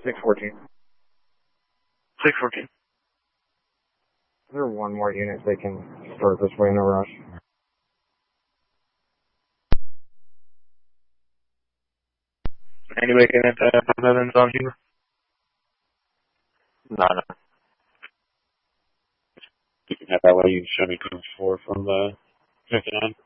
614. 614. Is there one more unit they can start this way in a rush? Anybody can hit that Southern Zone Huber? No. You can have that way. You can show me 4 from the 59.